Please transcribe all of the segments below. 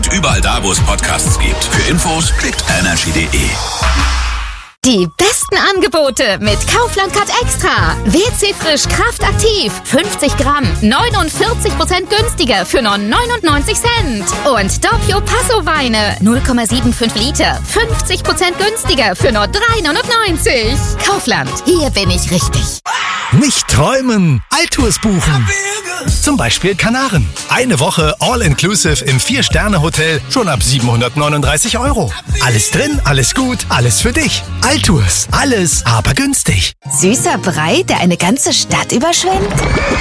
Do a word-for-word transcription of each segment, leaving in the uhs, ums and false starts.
und überall da, wo es Podcasts gibt. Für Infos klickt energy punkt de. Die besten Angebote mit Kaufland Cut Extra. W C Frisch Kraft Aktiv. fünfzig Gramm. neunundvierzig Prozent günstiger für nur neunundneunzig Cent. Und Doppio Passo Weine. null Komma fünfundsiebzig Liter. fünfzig Prozent günstiger für nur drei neunundneunzig. Kaufland. Hier bin ich richtig. Nicht träumen. Altours buchen. Zum Beispiel Kanaren. Eine Woche All-Inclusive im Vier-Sterne-Hotel schon ab siebenhundertneununddreißig Euro. Alles drin, alles gut, alles für dich. Altours. Alles, aber günstig. Süßer Brei, der eine ganze Stadt überschwemmt?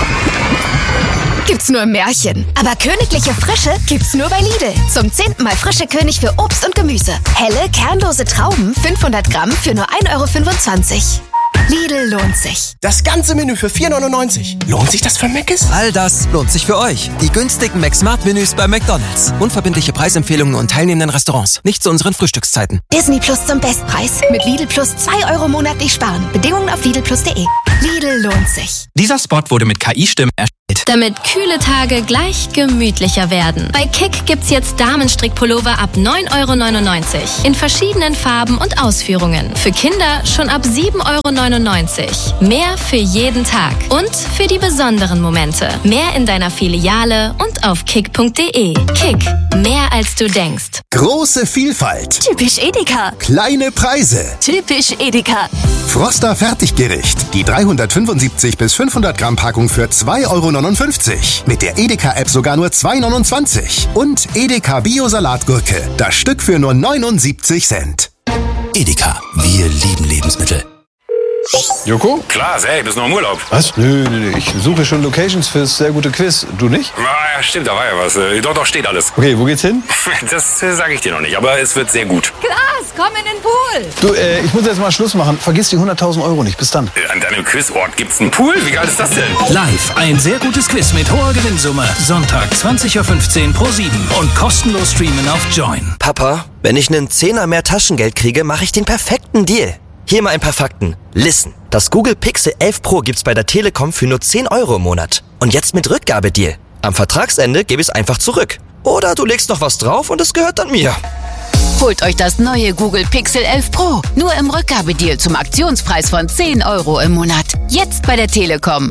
Gibt's nur im Märchen. Aber königliche Frische gibt's nur bei Lidl. Zum zehnten Mal frische König für Obst und Gemüse. Helle, kernlose Trauben, fünfhundert Gramm für nur ein Euro fünfundzwanzig. Lidl lohnt sich. Das ganze Menü für vier neunundneunzig. Lohnt sich das für Mc's? All das lohnt sich für euch. Die günstigen McSmart-Menüs bei McDonald's. Unverbindliche Preisempfehlungen und teilnehmenden Restaurants. Nicht zu unseren Frühstückszeiten. Disney Plus zum Bestpreis. Mit Lidl Plus zwei Euro monatlich sparen. Bedingungen auf lidl plus punkt de. Lidl lohnt sich. Dieser Spot wurde mit K I-Stimmen erstellt. Damit kühle Tage gleich gemütlicher werden. Bei Kick gibt's jetzt Damenstrickpullover ab neun Euro neunundneunzig. In verschiedenen Farben und Ausführungen. Für Kinder schon ab sieben Euro neunundneunzig. Mehr für jeden Tag. Und für die besonderen Momente. Mehr in deiner Filiale und auf kick punkt de. Kick. Mehr als du denkst. Große Vielfalt. Typisch Edeka. Kleine Preise. Typisch Edeka. Froster Fertiggericht. Die dreihundertfünfundsiebzig bis fünfhundert Gramm Packung für zwei Euro neunundfünfzig. Mit der Edeka-App sogar nur zwei Euro neunundzwanzig. Und Edeka Bio-Salatgurke. Das Stück für nur neunundsiebzig Cent. Edeka, wir lieben Lebensmittel. Joko? Klar, ey, bist noch im Urlaub. Was? Nö, nö, nö. Ich suche schon Locations fürs sehr gute Quiz. Du nicht? Ja, stimmt, da war ja was. Doch, doch, steht alles. Okay, wo geht's hin? Das äh, sage ich dir noch nicht, aber es wird sehr gut. Klaas, komm in den Pool. Du, äh, ich muss jetzt mal Schluss machen. Vergiss die hunderttausend Euro nicht. Bis dann. An deinem Quizort gibt's einen Pool? Wie geil ist das denn? Live, ein sehr gutes Quiz mit hoher Gewinnsumme. Sonntag, zwanzig Uhr fünfzehn pro sieben und kostenlos streamen auf Join. Papa, wenn ich einen Zehner mehr Taschengeld kriege, mache ich den perfekten Deal. Hier mal ein paar Fakten. Listen, das Google Pixel elf Pro gibt's bei der Telekom für nur zehn Euro im Monat. Und jetzt mit Rückgabedeal. Am Vertragsende gebe ich es einfach zurück. Oder du legst noch was drauf und es gehört dann mir. Holt euch das neue Google Pixel elf Pro. Nur im Rückgabedeal zum Aktionspreis von zehn Euro im Monat. Jetzt bei der Telekom.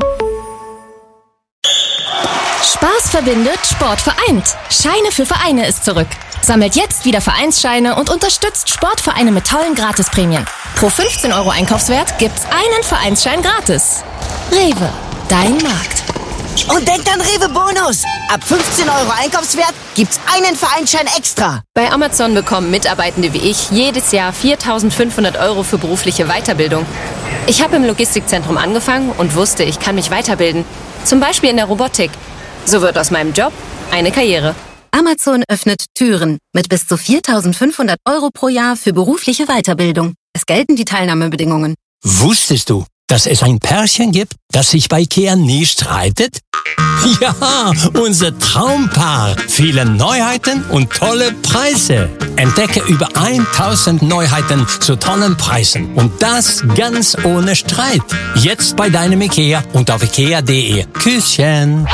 Spaß verbindet, Sport vereint. Scheine für Vereine ist zurück. Sammelt jetzt wieder Vereinsscheine und unterstützt Sportvereine mit tollen Gratisprämien. Pro fünfzehn Euro Einkaufswert gibt's einen Vereinsschein gratis. Rewe, dein Markt. Und denkt an Rewe Bonus. Ab fünfzehn Euro Einkaufswert gibt's einen Vereinsschein extra. Bei Amazon bekommen Mitarbeitende wie ich jedes Jahr viertausendfünfhundert Euro für berufliche Weiterbildung. Ich habe im Logistikzentrum angefangen und wusste, ich kann mich weiterbilden. Zum Beispiel in der Robotik. So wird aus meinem Job eine Karriere. Amazon öffnet Türen mit bis zu viertausendfünfhundert Euro pro Jahr für berufliche Weiterbildung. Es gelten die Teilnahmebedingungen. Wusstest du, dass es ein Pärchen gibt, das sich bei Ikea nie streitet? Ja, unser Traumpaar. Viele Neuheiten und tolle Preise. Entdecke über tausend Neuheiten zu tollen Preisen. Und das ganz ohne Streit. Jetzt bei deinem Ikea und auf ikea punkt de. Küsschen.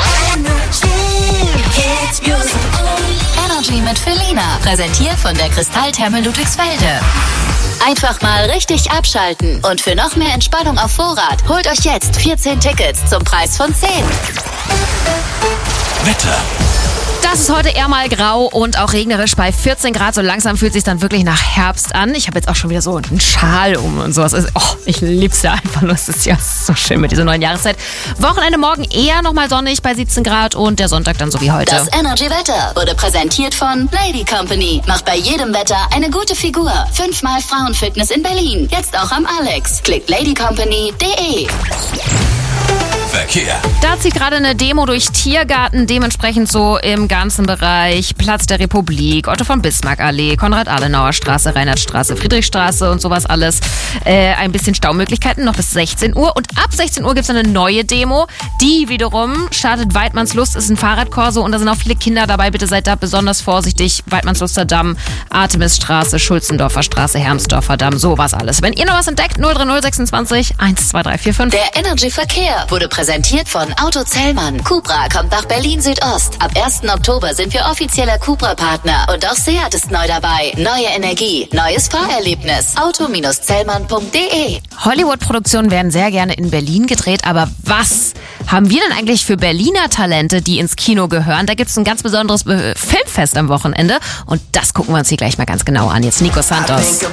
Energy mit Felina. Präsentiert von der Kristalltherme Ludwigsfelde. Einfach mal richtig abschalten. Und für noch mehr Entspannung auf Vorrat, holt euch jetzt vierzehn Tickets zum Preis von zehn. Wetter. Das ist heute eher mal grau und auch regnerisch bei vierzehn Grad. So langsam fühlt es sich dann wirklich nach Herbst an. Ich habe jetzt auch schon wieder so einen Schal um und sowas. Also, oh, ich lieb's ja einfach nur. Es ist ja so schön mit dieser neuen Jahreszeit. Wochenende morgen eher nochmal sonnig bei siebzehn Grad und der Sonntag dann so wie heute. Das Energy Wetter wurde präsentiert von Lady Company. Macht bei jedem Wetter eine gute Figur. Fünfmal Frauenfitness in Berlin. Jetzt auch am Alex. Klickt lady company punkt de. Verkehr. Da zieht gerade eine Demo durch Tiergarten, dementsprechend so im ganzen Bereich Platz der Republik, Otto von Bismarck Allee, Konrad-Adenauer-Straße, Reinhardtstraße, Friedrichstraße und sowas alles. Äh, ein bisschen Staumöglichkeiten noch bis sechzehn Uhr und ab sechzehn Uhr gibt es eine neue Demo. Die wiederum startet Weidmannslust, ist ein Fahrradkorso und da sind auch viele Kinder dabei. Bitte seid da besonders vorsichtig. Weidmannsluster Damm, Artemisstraße, Schulzendorfer Straße, Hermsdorfer Damm, sowas alles. Wenn ihr noch was entdeckt, null drei null sechsundzwanzig eins zwei drei vier fünf. Der Energy Verkehr wurde präsentiert Präsentiert von Auto Zellmann. Cupra kommt nach Berlin Südost. Ab ersten Oktober sind wir offizieller Cupra-Partner und auch Seat ist neu dabei. Neue Energie, neues Fahrerlebnis. auto Zellmann punkt de. Hollywood-Produktionen werden sehr gerne in Berlin gedreht, aber was haben wir denn eigentlich für Berliner Talente, die ins Kino gehören? Da gibt es ein ganz besonderes Filmfest am Wochenende und das gucken wir uns hier gleich mal ganz genau an. Jetzt Nico Santos.